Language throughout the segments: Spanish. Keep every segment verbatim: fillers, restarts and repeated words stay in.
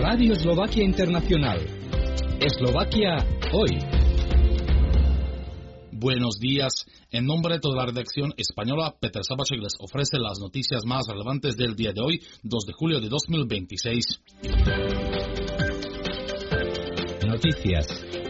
Radio Eslovaquia Internacional. Eslovaquia hoy. Buenos días. En nombre de toda la redacción española, Peter Sabacek les ofrece las noticias más relevantes del día de hoy, dos de julio de dos mil veintiséis. Noticias.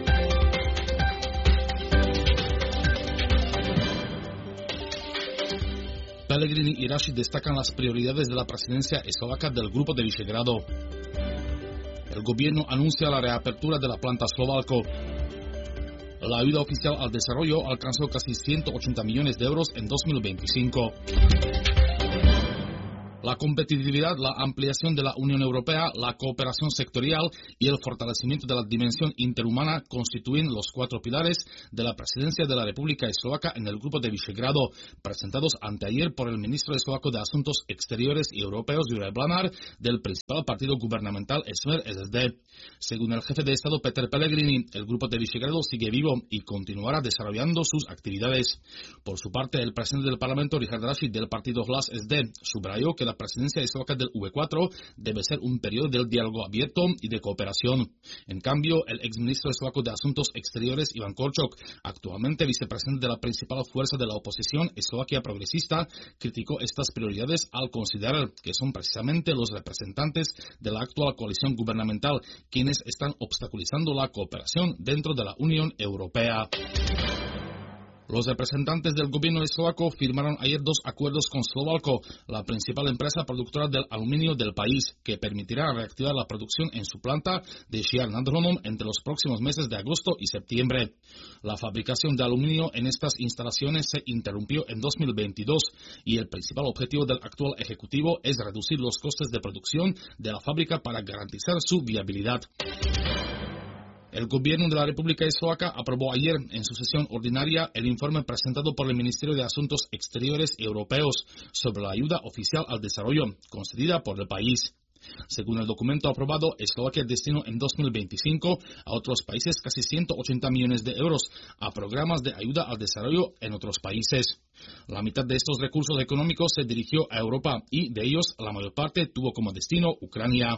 Pellegrini y Rashid destacan las prioridades de la presidencia eslovaca del Grupo de Visegrado. El gobierno anuncia la reapertura de la planta Slovalco. La ayuda oficial al desarrollo alcanzó casi ciento ochenta millones de euros en dos mil veinticinco. La competitividad, la ampliación de la Unión Europea, la cooperación sectorial y el fortalecimiento de la dimensión interhumana constituyen los cuatro pilares de la presidencia de la República Eslovaca en el Grupo de Visegrado, presentados anteayer por el ministro eslovaco de Asuntos Exteriores y Europeos, Juraj Blanár, del principal partido gubernamental Smer S S D. Según el jefe de Estado Peter Pellegrini, el Grupo de Visegrado sigue vivo y continuará desarrollando sus actividades. Por su parte, el presidente del Parlamento, Richard Rashid, del partido Hlas S D, subrayó que la presidencia eslovaca del V cuatro debe ser un periodo del diálogo abierto y de cooperación. En cambio, el exministro eslovaco de Asuntos Exteriores, Ivan Korčok, actualmente vicepresidente de la principal fuerza de la oposición, Eslovaquia Progresista, criticó estas prioridades al considerar que son precisamente los representantes de la actual coalición gubernamental quienes están obstaculizando la cooperación dentro de la Unión Europea. Los representantes del gobierno eslovaco firmaron ayer dos acuerdos con Slovalco, la principal empresa productora del aluminio del país, que permitirá reactivar la producción en su planta de Žiar nad Hronom entre los próximos meses de agosto y septiembre. La fabricación de aluminio en estas instalaciones se interrumpió en dos mil veintidós y el principal objetivo del actual ejecutivo es reducir los costes de producción de la fábrica para garantizar su viabilidad. El gobierno de la República Eslovaca aprobó ayer en su sesión ordinaria el informe presentado por el Ministerio de Asuntos Exteriores y Europeos sobre la ayuda oficial al desarrollo concedida por el país. Según el documento aprobado, Eslovaquia destinó en dos mil veinticinco a otros países casi ciento ochenta millones de euros a programas de ayuda al desarrollo en otros países. La mitad de estos recursos económicos se dirigió a Europa y de ellos la mayor parte tuvo como destino Ucrania.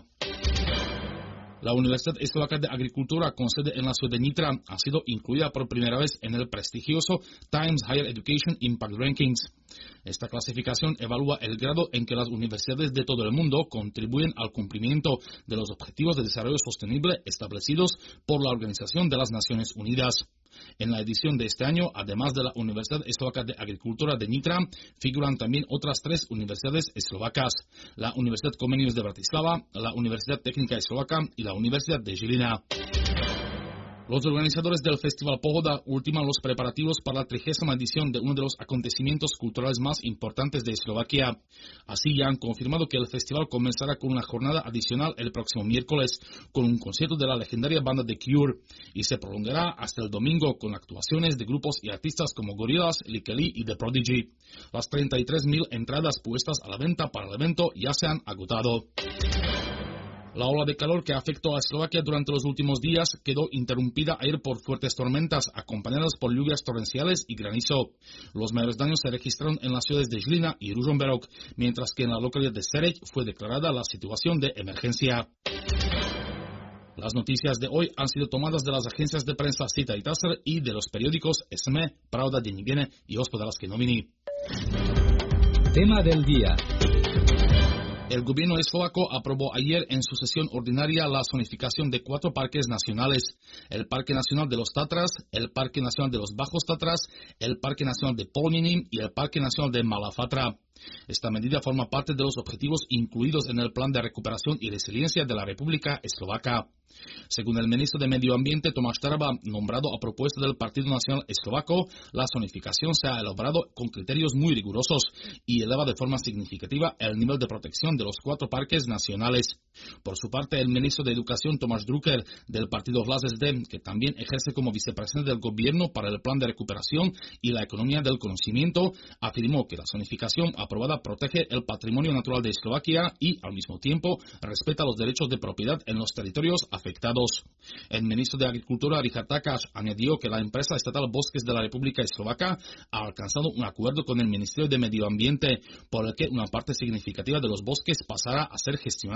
La Universidad Eslovaca de Agricultura, con sede en la ciudad de Nitra, ha sido incluida por primera vez en el prestigioso Times Higher Education Impact Rankings. Esta clasificación evalúa el grado en que las universidades de todo el mundo contribuyen al cumplimiento de los objetivos de desarrollo sostenible establecidos por la Organización de las Naciones Unidas. En la edición de este año, además de la Universidad Eslovaca de Agricultura de Nitra, figuran también otras tres universidades eslovacas: la Universidad Comenius de Bratislava, la Universidad Técnica Eslovaca y la Universidad de Žilina. Los organizadores del Festival Pohoda ultiman los preparativos para la trigésima edición de uno de los acontecimientos culturales más importantes de Eslovaquia. Así ya han confirmado que el festival comenzará con una jornada adicional el próximo miércoles, con un concierto de la legendaria banda The Cure, y se prolongará hasta el domingo con actuaciones de grupos y artistas como Gorillaz, Likely y The Prodigy. Las treinta y tres mil entradas puestas a la venta para el evento ya se han agotado. La ola de calor que afectó a Eslovaquia durante los últimos días quedó interrumpida ayer por fuertes tormentas acompañadas por lluvias torrenciales y granizo. Los mayores daños se registraron en las ciudades de Žilina y Ružomberok, mientras que en la localidad de Sereď fue declarada la situación de emergencia. Las noticias de hoy han sido tomadas de las agencias de prensa Sita y Taser y de los periódicos S M E, Pravda, Denník N y Hospodářské noviny. Tema del día. El gobierno eslovaco aprobó ayer en su sesión ordinaria la zonificación de cuatro parques nacionales: el Parque Nacional de los Tatras, el Parque Nacional de los Bajos Tatras, el Parque Nacional de Polniny y el Parque Nacional de Malá Fatra. Esta medida forma parte de los objetivos incluidos en el Plan de Recuperación y Resiliencia de la República Eslovaca. Según el ministro de Medio Ambiente, Tomáš Taraba, nombrado a propuesta del Partido Nacional Eslovaco, la zonificación se ha elaborado con criterios muy rigurosos y eleva de forma significativa el nivel de protección de los cuatro parques nacionales. Por su parte, el ministro de Educación, Tomáš Drucker, del partido Hlas S D, que también ejerce como vicepresidente del gobierno para el Plan de Recuperación y la Economía del Conocimiento, afirmó que la zonificación aprobada protege el patrimonio natural de Eslovaquia y, al mismo tiempo, respeta los derechos de propiedad en los territorios afectados. El ministro de Agricultura, Richard Takáč, añadió que la empresa estatal Bosques de la República Eslovaca ha alcanzado un acuerdo con el Ministerio de Medio Ambiente, por el que una parte significativa de los bosques pasará a ser gestionada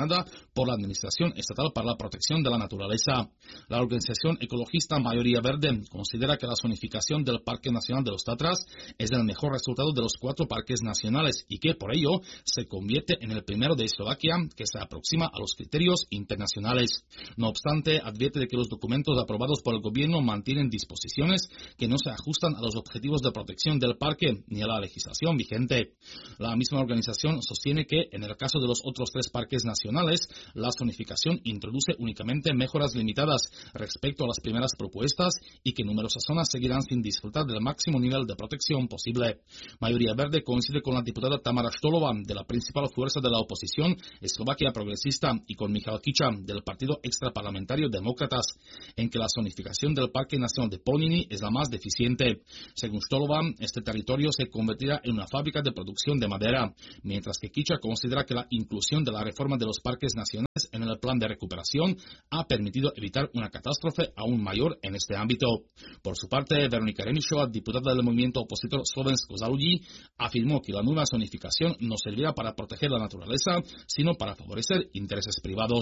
por la Administración Estatal para la Protección de la Naturaleza. La organización ecologista Mayoría Verde considera que la zonificación del Parque Nacional de los Tatras es el mejor resultado de los cuatro parques nacionales y que por ello se convierte en el primero de Eslovaquia que se aproxima a los criterios internacionales. No obstante, advierte de que los documentos aprobados por el gobierno mantienen disposiciones que no se ajustan a los objetivos de protección del parque ni a la legislación vigente. La misma organización sostiene que, en el caso de los otros tres parques nacionales, la zonificación introduce únicamente mejoras limitadas respecto a las primeras propuestas y que numerosas zonas seguirán sin disfrutar del máximo nivel de protección posible. Mayoría Verde coincide con la diputada Tamara Štolova, de la principal fuerza de la oposición, Eslovaquia Progresista, y con Michal Kiča, del partido extraparlamentario Demócratas, en que la zonificación del Parque Nacional de Poniny es la más deficiente. Según Štolova, este territorio se convertirá en una fábrica de producción de madera, mientras que Kiča considera que la inclusión de la reforma de los parques nacionales en el plan de recuperación ha permitido evitar una catástrofe aún mayor en este ámbito. Por su parte, Veronika Remišová, diputada del movimiento opositor Slovensko za ľudí, afirmó que la nueva zonificación no servirá para proteger la naturaleza, sino para favorecer intereses privados.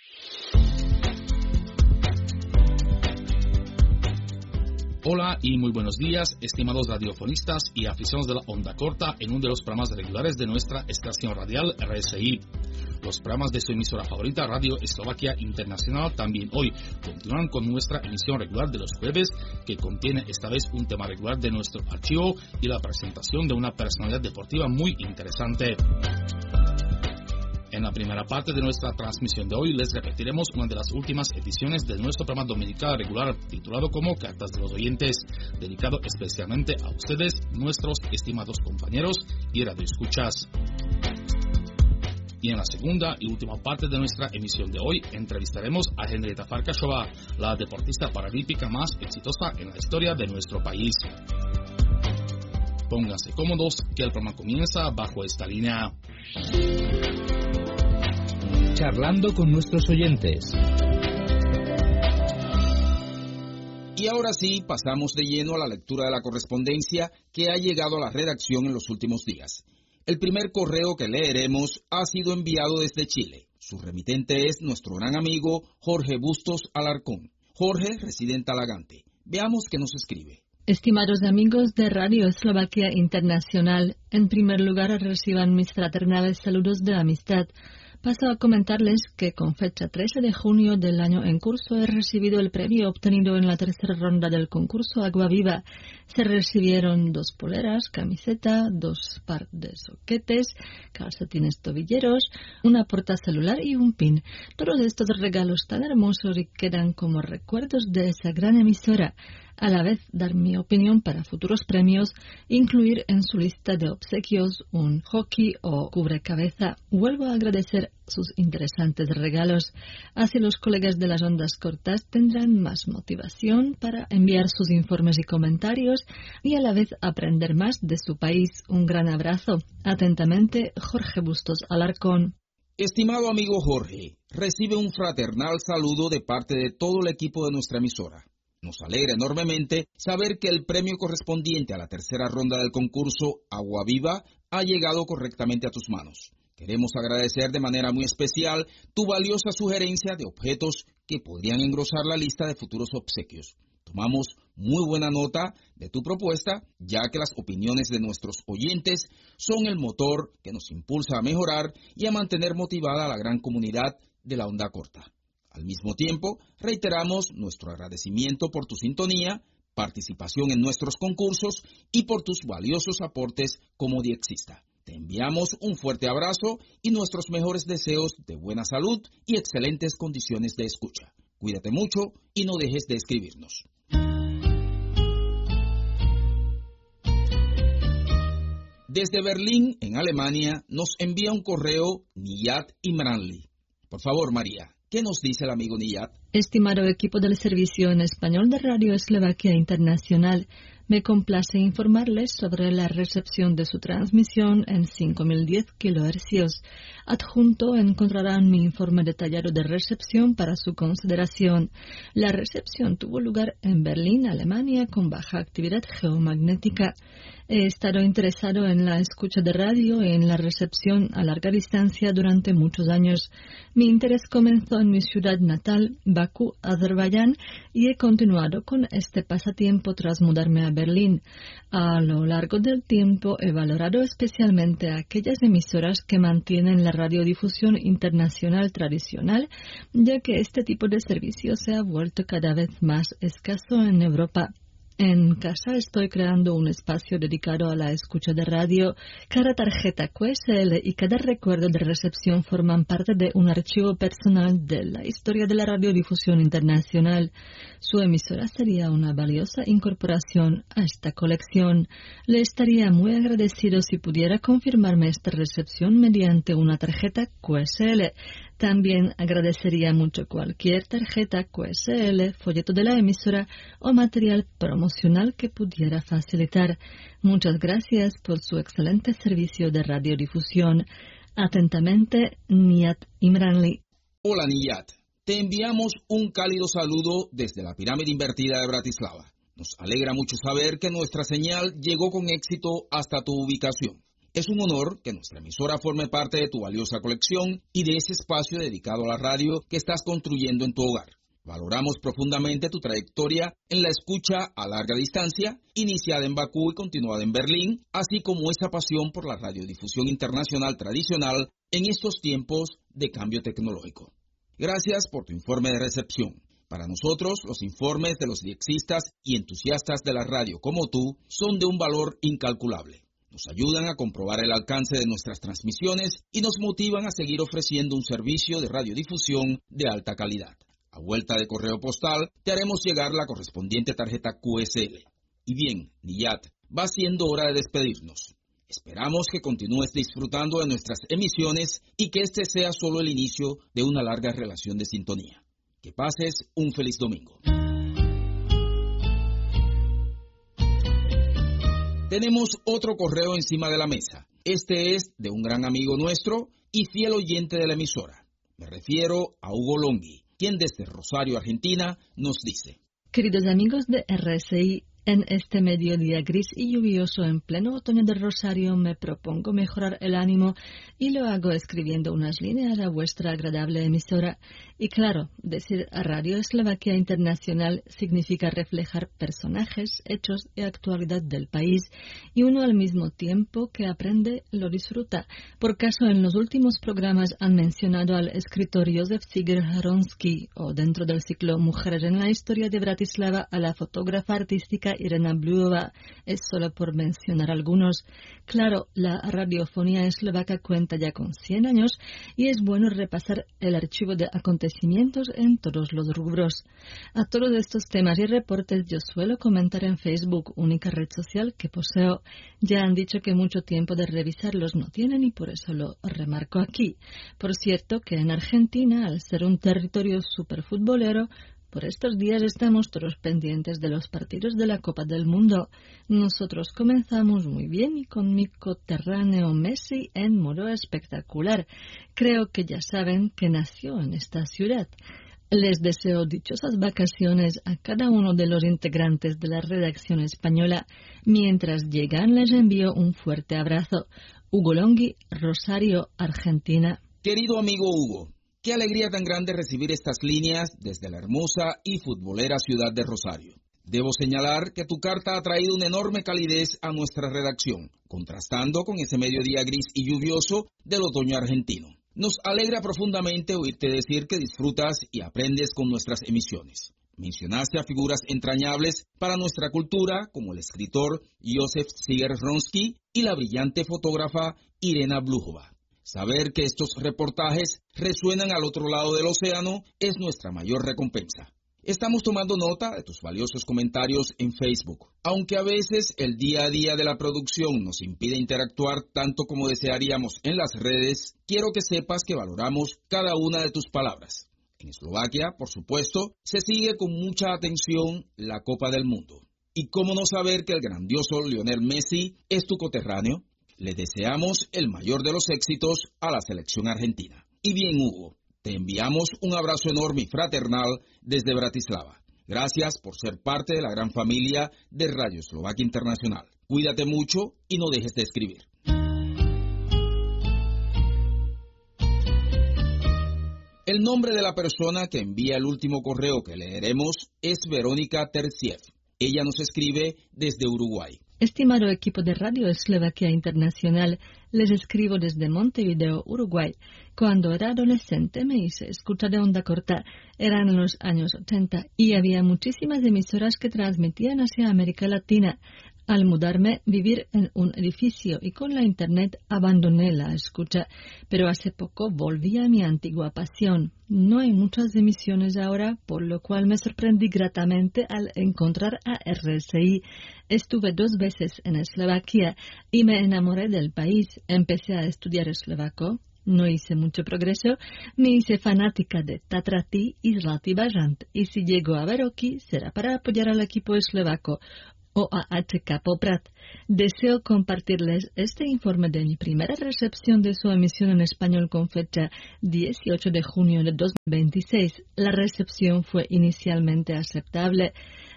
Hola y muy buenos días, estimados radiofonistas y aficionados de la onda corta en uno de los programas regulares de nuestra estación radial R S I. Los programas de su emisora favorita, Radio Eslovaquia Internacional, también hoy continúan con nuestra emisión regular de los jueves, que contiene esta vez un tema regular de nuestro archivo y la presentación de una personalidad deportiva muy interesante. En la primera parte de nuestra transmisión de hoy les repetiremos una de las últimas ediciones de nuestro programa dominical regular titulado como Cartas de los Oyentes, dedicado especialmente a ustedes, nuestros estimados compañeros y radioescuchas. Y en la segunda y última parte de nuestra emisión de hoy entrevistaremos a Henrieta Farkašová, la deportista paralímpica más exitosa en la historia de nuestro país. Pónganse cómodos, que el programa comienza bajo esta línea. Charlando con nuestros oyentes. Y ahora sí, pasamos de lleno a la lectura de la correspondencia que ha llegado a la redacción en los últimos días. El primer correo que leeremos ha sido enviado desde Chile. Su remitente es nuestro gran amigo Jorge Bustos Alarcón. Jorge reside en Talagante. Veamos qué nos escribe. Estimados amigos de Radio Eslovaquia Internacional, en primer lugar reciban mis fraternales saludos de amistad. Paso a comentarles que con fecha trece de junio del año en curso he recibido el premio obtenido en la tercera ronda del concurso Agua Viva. Se recibieron dos poleras, camiseta, dos par de soquetes, calcetines tobilleros, una porta celular y un pin. Todos estos regalos tan hermosos y quedan como recuerdos de esa gran emisora. A la vez, dar mi opinión para futuros premios, incluir en su lista de obsequios un hockey o cubrecabeza. Vuelvo a agradecer sus interesantes regalos. Así los colegas de las ondas cortas tendrán más motivación para enviar sus informes y comentarios y a la vez aprender más de su país. Un gran abrazo. Atentamente, Jorge Bustos Alarcón. Estimado amigo Jorge, recibe un fraternal saludo de parte de todo el equipo de nuestra emisora. Nos alegra enormemente saber que el premio correspondiente a la tercera ronda del concurso Agua Viva ha llegado correctamente a tus manos. Queremos agradecer de manera muy especial tu valiosa sugerencia de objetos que podrían engrosar la lista de futuros obsequios. Tomamos muy buena nota de tu propuesta, ya que las opiniones de nuestros oyentes son el motor que nos impulsa a mejorar y a mantener motivada a la gran comunidad de la onda corta. Al mismo tiempo, reiteramos nuestro agradecimiento por tu sintonía, participación en nuestros concursos y por tus valiosos aportes como diexista. Te enviamos un fuerte abrazo y nuestros mejores deseos de buena salud y excelentes condiciones de escucha. Cuídate mucho y no dejes de escribirnos. Desde Berlín, en Alemania, nos envía un correo Niyat Imranli. Por favor, María, ¿qué nos dice el amigo Niyat? Estimado equipo del servicio en español de Radio Eslovaquia Internacional, me complace informarles sobre la recepción de su transmisión en cinco mil diez kilohercios. Adjunto encontrarán mi informe detallado de recepción para su consideración. La recepción tuvo lugar en Berlín, Alemania, con baja actividad geomagnética. He estado interesado en la escucha de radio y en la recepción a larga distancia durante muchos años. Mi interés comenzó en mi ciudad natal, Bakú, Azerbaiyán, y he continuado con este pasatiempo tras mudarme a Berlín. A lo largo del tiempo he valorado especialmente aquellas emisoras que mantienen la radiodifusión internacional tradicional, ya que este tipo de servicio se ha vuelto cada vez más escaso en Europa. En casa estoy creando un espacio dedicado a la escucha de radio. Cada tarjeta Q S L y cada recuerdo de recepción forman parte de un archivo personal de la historia de la radiodifusión internacional. Su emisora sería una valiosa incorporación a esta colección. Le estaría muy agradecido si pudiera confirmarme esta recepción mediante una tarjeta Q S L. También agradecería mucho cualquier tarjeta Q S L, folleto de la emisora o material promocional que pudiera facilitar. Muchas gracias por su excelente servicio de radiodifusión. Atentamente, Niyat Imranli. Hola Niyat, te enviamos un cálido saludo desde la pirámide invertida de Bratislava. Nos alegra mucho saber que nuestra señal llegó con éxito hasta tu ubicación. Es un honor que nuestra emisora forme parte de tu valiosa colección y de ese espacio dedicado a la radio que estás construyendo en tu hogar. Valoramos profundamente tu trayectoria en la escucha a larga distancia, iniciada en Bakú y continuada en Berlín, así como esa pasión por la radiodifusión internacional tradicional en estos tiempos de cambio tecnológico. Gracias por tu informe de recepción. Para nosotros, los informes de los diexistas y entusiastas de la radio como tú son de un valor incalculable. Nos ayudan a comprobar el alcance de nuestras transmisiones y nos motivan a seguir ofreciendo un servicio de radiodifusión de alta calidad. A vuelta de correo postal, te haremos llegar la correspondiente tarjeta Q S L. Y bien, Niyat, va siendo hora de despedirnos. Esperamos que continúes disfrutando de nuestras emisiones y que este sea solo el inicio de una larga relación de sintonía. Que pases un feliz domingo. Tenemos otro correo encima de la mesa. Este es de un gran amigo nuestro y fiel oyente de la emisora. Me refiero a Hugo Longhi, quien desde Rosario, Argentina, nos dice: Queridos amigos de R S I, en este mediodía gris y lluvioso en pleno otoño de Rosario me propongo mejorar el ánimo y lo hago escribiendo unas líneas a vuestra agradable emisora. Y claro, decir Radio Eslovaquia Internacional significa reflejar personajes, hechos y actualidad del país, y uno al mismo tiempo que aprende lo disfruta. Por caso, en los últimos programas han mencionado al escritor Josef Ziger-Hronsky, o dentro del ciclo Mujeres en la historia de Bratislava, a la fotógrafa artística Irena Bluhova, es solo por mencionar algunos. Claro, la radiofonía eslovaca cuenta ya con cien años y es bueno repasar el archivo de acontecimientos en todos los rubros. A todos estos temas y reportes yo suelo comentar en Facebook, única red social que poseo. Ya han dicho que mucho tiempo de revisarlos no tienen y por eso lo remarco aquí. Por cierto que en Argentina, al ser un territorio superfutbolero, por estos días estamos todos pendientes de los partidos de la Copa del Mundo. Nosotros comenzamos muy bien y con mi coterráneo Messi en modo espectacular. Creo que ya saben que nació en esta ciudad. Les deseo dichosas vacaciones a cada uno de los integrantes de la redacción española. Mientras llegan les envío un fuerte abrazo. Hugo Longhi, Rosario, Argentina. Querido amigo Hugo, qué alegría tan grande recibir estas líneas desde la hermosa y futbolera ciudad de Rosario. Debo señalar que tu carta ha traído una enorme calidez a nuestra redacción, contrastando con ese mediodía gris y lluvioso del otoño argentino. Nos alegra profundamente oírte decir que disfrutas y aprendes con nuestras emisiones. Mencionaste a figuras entrañables para nuestra cultura, como el escritor Josef Ziger-Hronsky y la brillante fotógrafa Irena Bluhova. Saber que estos reportajes resuenan al otro lado del océano es nuestra mayor recompensa. Estamos tomando nota de tus valiosos comentarios en Facebook. Aunque a veces el día a día de la producción nos impide interactuar tanto como desearíamos en las redes, quiero que sepas que valoramos cada una de tus palabras. En Eslovaquia, por supuesto, se sigue con mucha atención la Copa del Mundo. ¿Y cómo no saber que el grandioso Lionel Messi es tu coterráneo? Le deseamos el mayor de los éxitos a la selección argentina. Y bien, Hugo, te enviamos un abrazo enorme y fraternal desde Bratislava. Gracias por ser parte de la gran familia de Radio Eslovaquia Internacional. Cuídate mucho y no dejes de escribir. El nombre de la persona que envía el último correo que leeremos es Verónica Terciev. Ella nos escribe desde Uruguay. Estimado equipo de Radio Eslovaquia Internacional, les escribo desde Montevideo, Uruguay. Cuando era adolescente me hice escucha de onda corta. Eran los años ochenta y había muchísimas emisoras que transmitían hacia América Latina. Al mudarme, vivir en un edificio y con la internet abandoné la escucha, pero hace poco volví a mi antigua pasión. No hay muchas emisiones ahora, por lo cual me sorprendí gratamente al encontrar a R S I. Estuve dos veces en Eslovaquia y me enamoré del país. Empecé a estudiar eslovaco. No hice mucho progreso, me hice fanática de Tatrati y Zlatý Bažant, y si llego a Veroki será para apoyar al equipo eslovaco. O A H K Poprad. Deseo compartirles este informe de mi primera recepción de su emisión en español con fecha dieciocho de junio de dos mil veintiséis. La recepción fue inicialmente aceptable.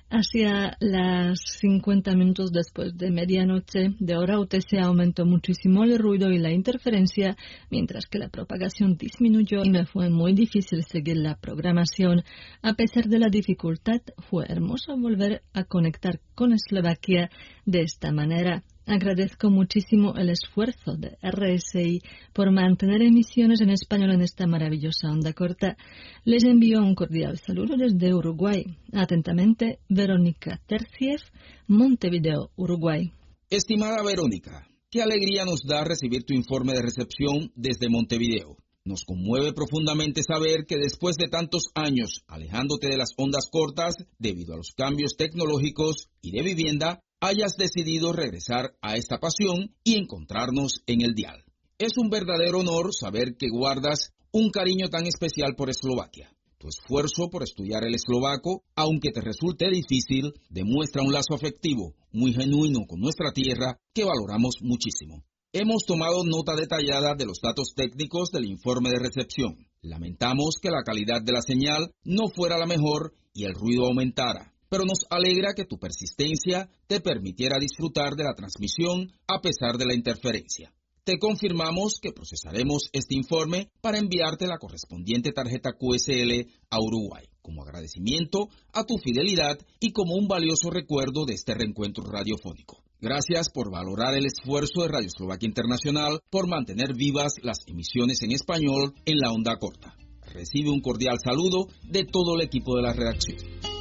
Hacia las cincuenta minutos después de medianoche de hora U T C aumentó muchísimo el ruido y la interferencia, mientras que la propagación disminuyó y me fue muy difícil seguir la programación. A pesar de la dificultad, fue hermoso volver a conectar con Eslovaquia de esta manera. Agradezco muchísimo el esfuerzo de R S I por mantener emisiones en español en esta maravillosa onda corta. Les envío un cordial saludo desde Uruguay. Atentamente, Verónica Terciev, Montevideo, Uruguay. Estimada Verónica, qué alegría nos da recibir tu informe de recepción desde Montevideo. Nos conmueve profundamente saber que después de tantos años alejándote de las ondas cortas debido a los cambios tecnológicos y de vivienda, hayas decidido regresar a esta pasión y encontrarnos en el dial. Es un verdadero honor saber que guardas un cariño tan especial por Eslovaquia. Tu esfuerzo por estudiar el eslovaco, aunque te resulte difícil, demuestra un lazo afectivo muy genuino con nuestra tierra que valoramos muchísimo. Hemos tomado nota detallada de los datos técnicos del informe de recepción. Lamentamos que la calidad de la señal no fuera la mejor y el ruido aumentara, pero nos alegra que tu persistencia te permitiera disfrutar de la transmisión a pesar de la interferencia. Te confirmamos que procesaremos este informe para enviarte la correspondiente tarjeta Q S L a Uruguay, como agradecimiento a tu fidelidad y como un valioso recuerdo de este reencuentro radiofónico. Gracias por valorar el esfuerzo de Radio Eslovaquia Internacional por mantener vivas las emisiones en español en la onda corta. Recibe un cordial saludo de todo el equipo de la redacción.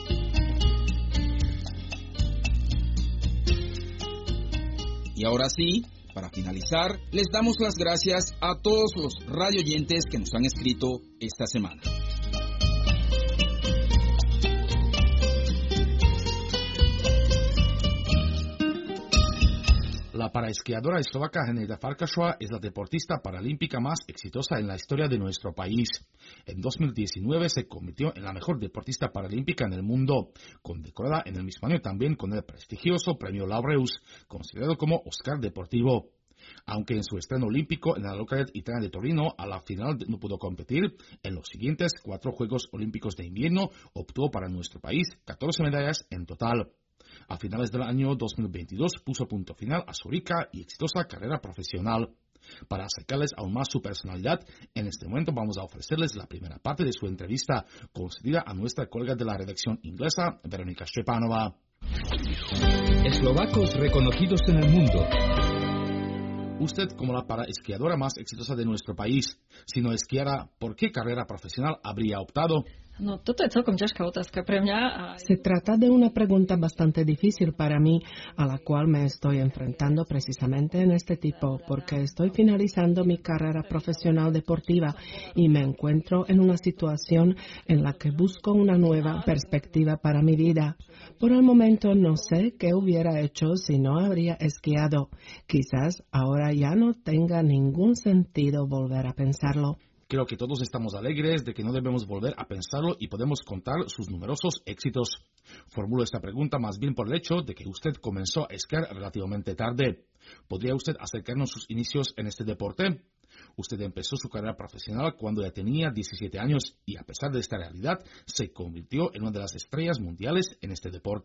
Y ahora sí, para finalizar, les damos las gracias a todos los radioyentes que nos han escrito esta semana. La paraesquiadora eslovaca Henrieta Farkašová es la deportista paralímpica más exitosa en la historia de nuestro país. En dos mil diecinueve se convirtió en la mejor deportista paralímpica en el mundo, condecorada en el mismo año también con el prestigioso Premio Laureus, considerado como Oscar deportivo. Aunque en su estreno olímpico en la localidad italiana de Torino a la final no pudo competir, en los siguientes cuatro Juegos Olímpicos de Invierno obtuvo para nuestro país catorce medallas en total. A finales del año dos mil veintidós puso punto final a su rica y exitosa carrera profesional. Para acercarles aún más su personalidad, en este momento vamos a ofrecerles la primera parte de su entrevista concedida a nuestra colega de la redacción inglesa, Verónica Štěpánová. Eslovacos reconocidos en el mundo. Usted, como la paraesquiadora más exitosa de nuestro país, si no esquiara, ¿por qué carrera profesional habría optado? No, toto je celkom ťažká otázka pre mňa. A... Se trata de una pregunta bastante difícil para mí, a la cual me estoy enfrentando precisamente en este tipo, porque estoy finalizando mi carrera profesional deportiva y me encuentro en una situación en la que busco una nueva perspectiva para mi vida. Por el momento no sé qué hubiera hecho si no habría esquiado. Quizás ahora ya no tenga ningún sentido volver a pensarlo. Creo que todos estamos alegres de que no debemos volver a pensarlo y podemos contar sus numerosos éxitos. Formulo esta pregunta más bien por el hecho de que usted comenzó a esquiar relativamente tarde. ¿Podría usted acercarnos sus inicios en este deporte? Usted empezó su carrera profesional cuando ya tenía diecisiete años y a pesar de esta realidad se convirtió en una de las estrellas mundiales en este deporte.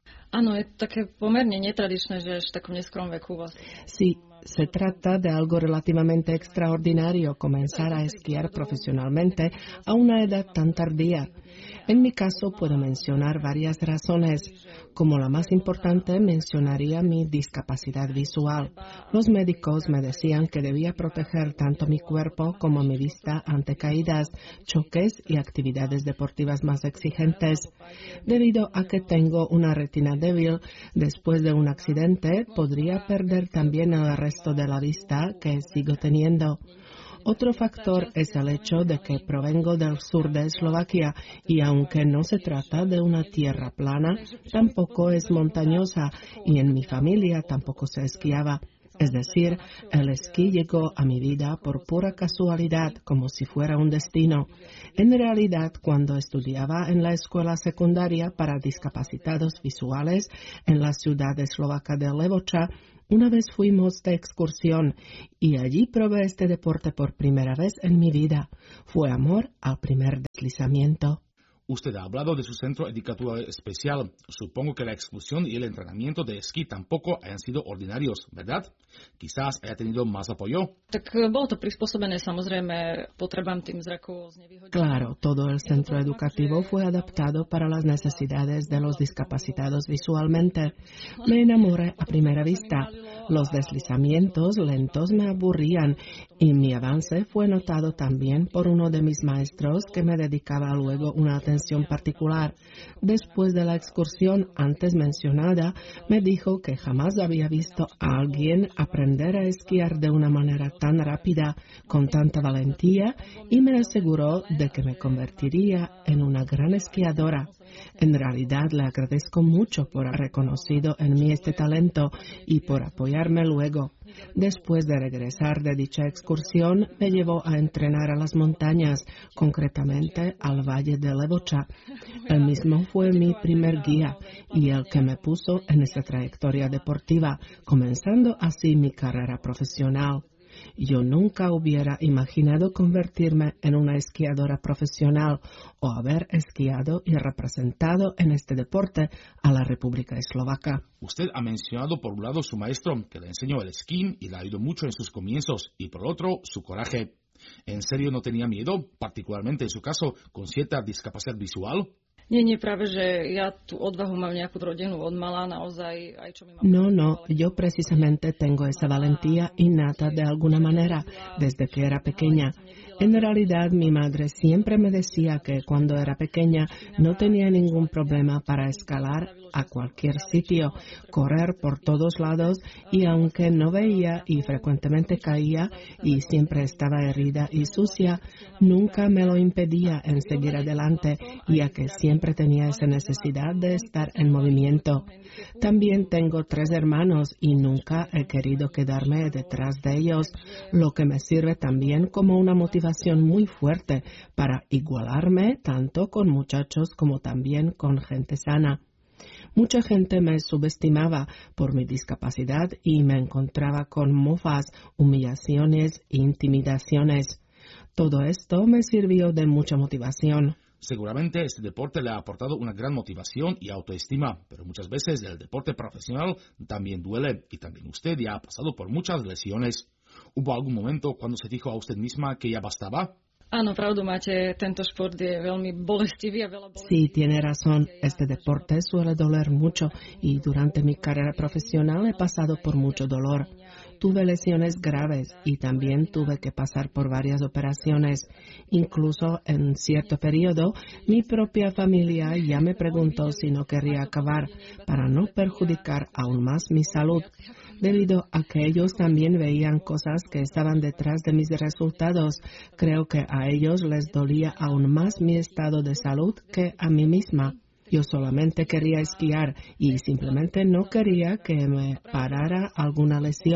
Áno, je to také pomerne netradičné, že až v takom neskorom veku vlastne. Sí, se trata de algo relativamente extraordinario comenzar a esquiar profesionalmente a una edad tan tardía. En mi caso puedo mencionar varias razones. Como la más importante mencionaría mi discapacidad visual. Los médicos me decían que debía proteger tanto mi cuerpo como mi vista ante caídas, choques y actividades deportivas más exigentes. Debido a que tengo una retina débil, después de un accidente podría perder también el resto de la vista que sigo teniendo. Otro factor es el hecho de que provengo del sur de Eslovaquia y aunque no se trata de una tierra plana, tampoco es montañosa y en mi familia tampoco se esquiaba. Es decir, el esquí llegó a mi vida por pura casualidad, como si fuera un destino. En realidad, cuando estudiaba en la escuela secundaria para discapacitados visuales en la ciudad eslovaca de Levoča, una vez fuimos de excursión y allí probé este deporte por primera vez en mi vida. Fue amor al primer deslizamiento. Usted ha hablado de su centro educativo especial. Supongo que la excursión y el entrenamiento de esquí tampoco hayan sido ordinarios, ¿verdad? Quizás haya tenido más apoyo. Tak bolo to prispôsobené samozrejme potrebám tým zrakovo znevýhodnených. Claro, todo el centro educativo fue adaptado para las necesidades de los discapacitados visualmente. Me enamoré a primera vista. Los deslizamientos lentos me aburrían y mi avance fue notado también por uno de mis maestros que me dedicaba luego una atención particular. Después de la excursión antes mencionada, me dijo que jamás había visto a alguien aprender a esquiar de una manera tan rápida, con tanta valentía, y me aseguró de que me convertiría en una gran esquiadora. En realidad le agradezco mucho por haber reconocido en mí este talento y por apoyarme luego. Después de regresar de dicha excursión, me llevó a entrenar a las montañas, concretamente al Valle de Levoča. Él mismo fue mi primer guía y el que me puso en esta trayectoria deportiva, comenzando así mi carrera profesional. Yo nunca hubiera imaginado convertirme en una esquiadora profesional o haber esquiado y representado en este deporte a la República Eslovaca. Usted ha mencionado por un lado su maestro, que le enseñó el esquí y le ayudó mucho en sus comienzos, y por otro, su coraje. ¿En serio no tenía miedo, particularmente en su caso, con cierta discapacidad visual? Nie, nie, práve, že ja tú odvahu mám nejakú rodinu od mala, naozaj, aj čo mi mám... No, no, yo precisamente tengo esa valentía innata de alguna manera, desde que era pequeña. En realidad, mi madre siempre me decía que cuando era pequeña no tenía ningún problema para escalar a cualquier sitio, correr por todos lados, y aunque no veía y frecuentemente caía y siempre estaba herida y sucia, nunca me lo impedía en seguir adelante, ya que siempre tenía esa necesidad de estar en movimiento. También tengo tres hermanos y nunca he querido quedarme detrás de ellos, lo que me sirve también como una motivación muy fuerte para igualarme tanto con muchachos como también con gente sana. Mucha gente me subestimaba por mi discapacidad y me encontraba con mofas, humillaciones e intimidaciones. Todo esto me sirvió de mucha motivación. Seguramente este deporte le ha aportado una gran motivación y autoestima, pero muchas veces el deporte profesional también duele y también usted ya ha pasado por muchas lesiones. ¿Hubo algún momento cuando se dijo a usted misma que ya bastaba? Áno, pravdu máte, tento šport je veľmi bolestivý a veľa bolestivý. Sí, tiene razón. Este deporte suele doler mucho y durante mi carrera profesional he pasado por mucho dolor. Tuve lesiones graves y también tuve que pasar por varias operaciones. Incluso en cierto periodo, mi propia familia ya me preguntó si no quería acabar para no perjudicar aún más mi salud. Debido a que ellos también veían cosas que estaban detrás de mis resultados, creo que a ellos les dolía aún más mi estado de salud que a mí misma. Yo solamente quería esquiar y simplemente no quería que me parara alguna lesión.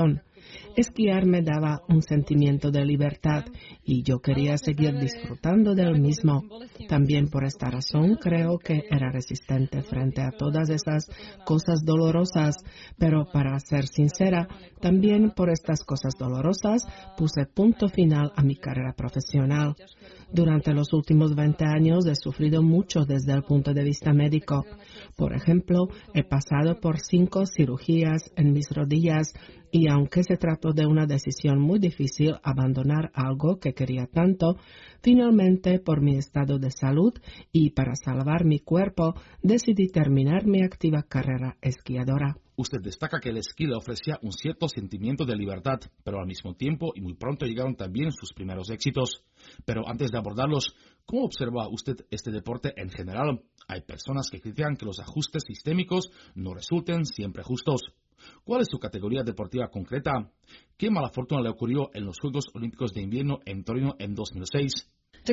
Esquiar me daba un sentimiento de libertad y yo quería seguir disfrutando del mismo. También por esta razón creo que era resistente frente a todas esas cosas dolorosas, pero para ser sincera, también por estas cosas dolorosas puse punto final a mi carrera profesional. Durante los últimos veinte años he sufrido mucho desde el punto de vista médico. Por ejemplo, he pasado por cinco cirugías en mis rodillas y aunque se trató de una decisión muy difícil abandonar algo que quería tanto, finalmente por mi estado de salud y para salvar mi cuerpo decidí terminar mi activa carrera esquiadora. Usted destaca que el esquí le ofrecía un cierto sentimiento de libertad, pero al mismo tiempo y muy pronto llegaron también sus primeros éxitos. Pero antes de abordarlos, ¿cómo observa usted este deporte en general? Hay personas que critican que los ajustes sistémicos no resulten siempre justos. ¿Cuál es su categoría deportiva concreta? ¿Qué mala fortuna le ocurrió en los Juegos Olímpicos de Invierno en Torino en dos mil seis?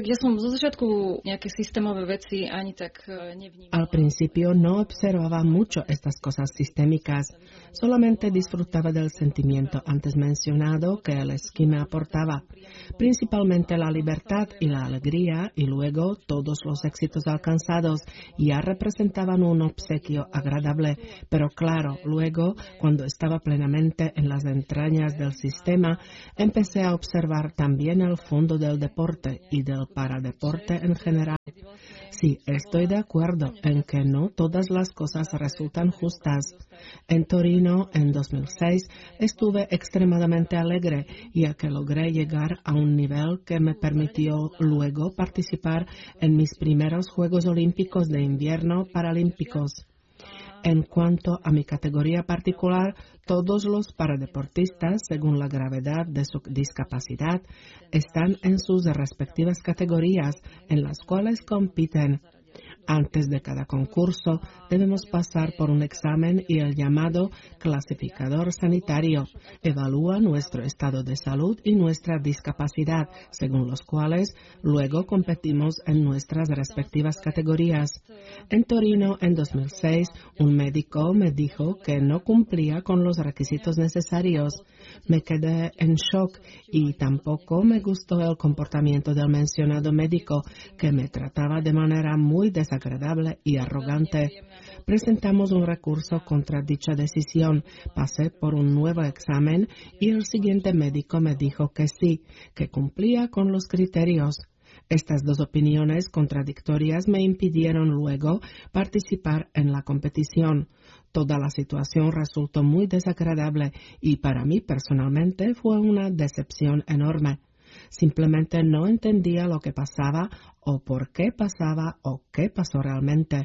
Al principio no observaba mucho estas cosas sistémicas, solamente disfrutaba del sentimiento antes mencionado que el esquí me aportaba, principalmente la libertad y la alegría, y luego todos los éxitos alcanzados ya representaban un obsequio agradable, pero claro, luego, cuando estaba plenamente en las entrañas del sistema, empecé a observar también el fondo del deporte y del paradeporte en general. Sí, estoy de acuerdo en que no todas las cosas resultan justas. En Torino, en dos mil seis, estuve extremadamente alegre, ya que logré llegar a un nivel que me permitió luego participar en mis primeros Juegos Olímpicos de Invierno Paralímpicos. En cuanto a mi categoría particular, todos los paradeportistas, según la gravedad de su discapacidad, están en sus respectivas categorías en las cuales compiten. Antes de cada concurso debemos pasar por un examen y el llamado clasificador sanitario evalúa nuestro estado de salud y nuestra discapacidad, según los cuales luego competimos en nuestras respectivas categorías. En Torino, en dos mil seis, un médico me dijo que no cumplía con los requisitos necesarios. Me quedé en shock y tampoco me gustó el comportamiento del mencionado médico, que me trataba de manera muy desagradable y arrogante. Presentamos un recurso contra dicha decisión, pasé por un nuevo examen y el siguiente médico me dijo que sí, que cumplía con los criterios. Estas dos opiniones contradictorias me impidieron luego participar en la competición. Toda la situación resultó muy desagradable y para mí personalmente fue una decepción enorme. Simplemente no entendía lo que pasaba o por qué pasaba o qué pasó realmente.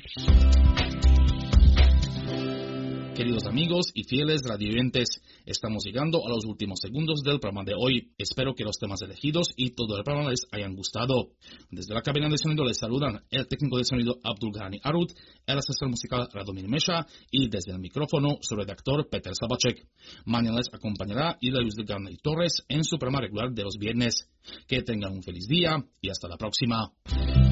Queridos amigos y fieles radioyentes, estamos llegando a los últimos segundos del programa de hoy. Espero que los temas elegidos y todo el programa les hayan gustado. Desde la cabina de sonido les saludan el técnico de sonido Abdul Ghani Arut, el asesor musical Radomir Meša y desde el micrófono su redactor Peter Sabacek. Mañana les acompañará Ida Luz de Garney Torres en su programa regular de los viernes. Que tengan un feliz día y hasta la próxima.